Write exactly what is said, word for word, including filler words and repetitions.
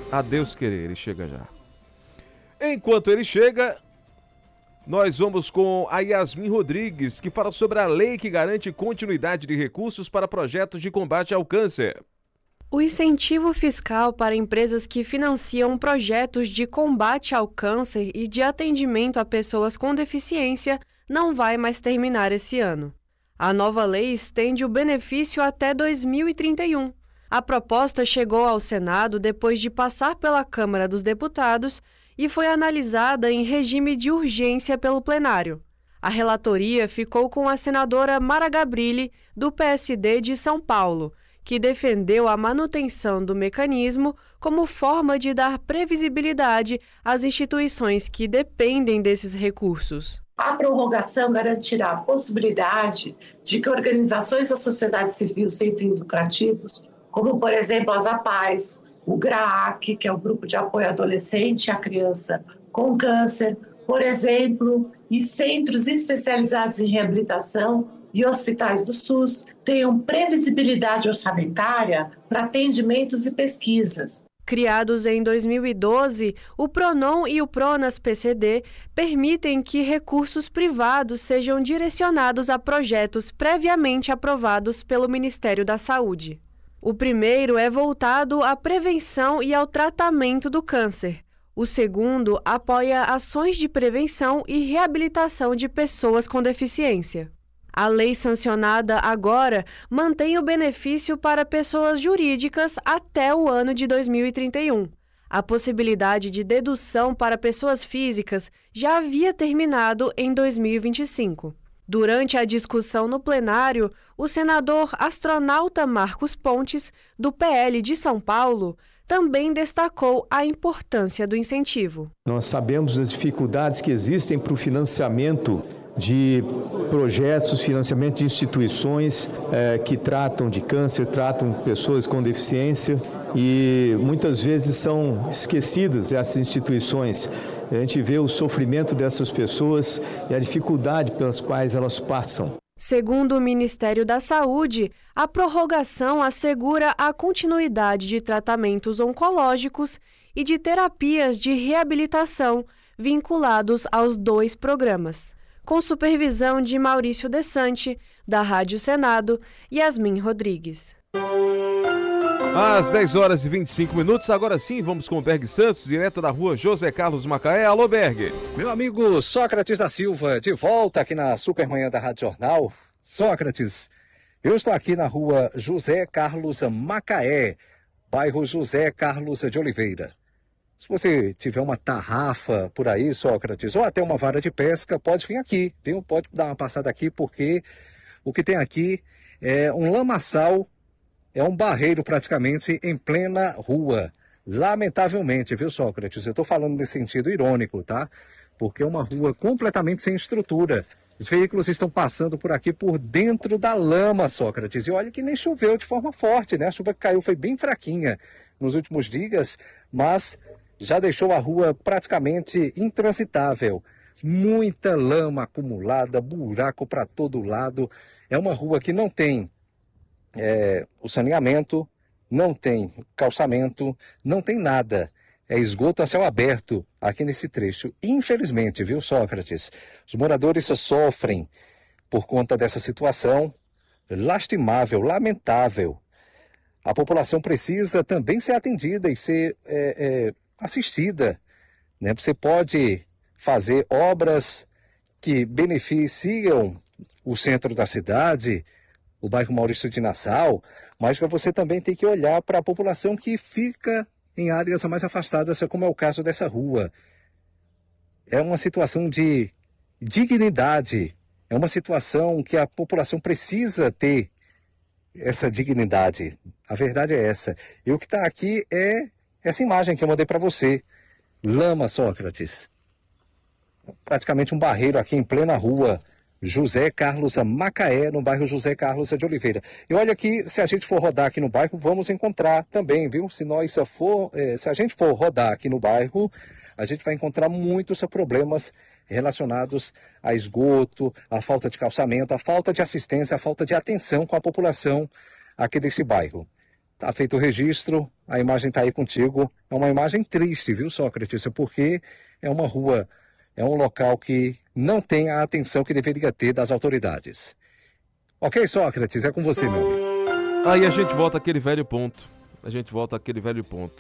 A Deus querer, ele chega já. Enquanto ele chega, nós vamos com a Yasmin Rodrigues, que fala sobre a lei que garante continuidade de recursos para projetos de combate ao câncer. O incentivo fiscal para empresas que financiam projetos de combate ao câncer e de atendimento a pessoas com deficiência não vai mais terminar esse ano. A nova lei estende o benefício até dois mil e trinta e um. A proposta chegou ao Senado depois de passar pela Câmara dos Deputados e foi analisada em regime de urgência pelo plenário. A relatoria ficou com a senadora Mara Gabrilli, do P S D de São Paulo, que defendeu a manutenção do mecanismo como forma de dar previsibilidade às instituições que dependem desses recursos. A prorrogação garantirá a possibilidade de que organizações da sociedade civil sem fins lucrativos, como, por exemplo, as APAES, o GRAAC, que é o Grupo de Apoio Adolescente e à Criança com Câncer, por exemplo, e centros especializados em reabilitação e hospitais do SUS, tenham previsibilidade orçamentária para atendimentos e pesquisas. Criados em dois mil e doze, o PRONON e o PRONAS-P C D permitem que recursos privados sejam direcionados a projetos previamente aprovados pelo Ministério da Saúde. O primeiro é voltado à prevenção e ao tratamento do câncer. O segundo apoia ações de prevenção e reabilitação de pessoas com deficiência. A lei sancionada agora mantém o benefício para pessoas jurídicas até o ano de dois mil e trinta e um. A possibilidade de dedução para pessoas físicas já havia terminado em dois mil e vinte e cinco. Durante a discussão no plenário, o senador astronauta Marcos Pontes, do P L de São Paulo, também destacou a importância do incentivo. Nós sabemos das dificuldades que existem para o financiamento de projetos, financiamento de instituições eh, que tratam de câncer, tratam pessoas com deficiência e muitas vezes são esquecidas essas instituições. A gente vê o sofrimento dessas pessoas e a dificuldade pelas quais elas passam. Segundo o Ministério da Saúde, a prorrogação assegura a continuidade de tratamentos oncológicos e de terapias de reabilitação vinculados aos dois programas. Com supervisão de Maurício Desante, da Rádio Senado, Yasmin Rodrigues. Às dez horas e vinte e cinco minutos, agora sim, vamos com o Berg Santos, direto da rua José Carlos Macaé. Alô, Berg. Meu amigo Sócrates da Silva, de volta aqui na Supermanhã da Rádio Jornal. Sócrates, eu estou aqui na rua José Carlos Macaé, bairro José Carlos de Oliveira. Se você tiver uma tarrafa por aí, Sócrates, ou até uma vara de pesca, pode vir aqui, viu? Pode dar uma passada aqui, porque o que tem aqui é um lamaçal, é um barreiro praticamente em plena rua. Lamentavelmente, viu, Sócrates? Eu estou falando nesse sentido irônico, tá? Porque é uma rua completamente sem estrutura. Os veículos estão passando por aqui por dentro da lama, Sócrates. E olha que nem choveu de forma forte, né? A chuva que caiu foi bem fraquinha nos últimos dias, mas já deixou a rua praticamente intransitável. Muita lama acumulada, buraco para todo lado. É uma rua que não tem é, o saneamento, não tem calçamento, não tem nada. É esgoto a céu aberto aqui nesse trecho. Infelizmente, viu, Sócrates? Os moradores sofrem por conta dessa situação lastimável, lamentável. A população precisa também ser atendida e ser é, é, assistida, né? Você pode fazer obras que beneficiam o centro da cidade, o bairro Maurício de Nassau, mas você também tem que olhar para a população que fica em áreas mais afastadas, como é o caso dessa rua. É uma situação de dignidade, é uma situação que a população precisa ter essa dignidade. A verdade é essa. E o que está aqui é essa imagem que eu mandei para você. Lama, Sócrates. Praticamente um barreiro aqui em plena rua José Carlos Macaé, no bairro José Carlos de Oliveira. E olha que se a gente for rodar aqui no bairro, vamos encontrar também, viu? Se nós for, eh, se a gente for rodar aqui no bairro, a gente vai encontrar muitos problemas relacionados a esgoto, a falta de calçamento, a falta de assistência, a falta de atenção com a população aqui desse bairro. Tá feito o registro, a imagem está aí contigo É uma imagem triste, viu, Sócrates? Porque é uma rua, é um local que não tem a atenção que deveria ter das autoridades. Ok, Sócrates, é com você, meu amigo. Aí a gente volta àquele velho ponto. A gente volta àquele velho ponto.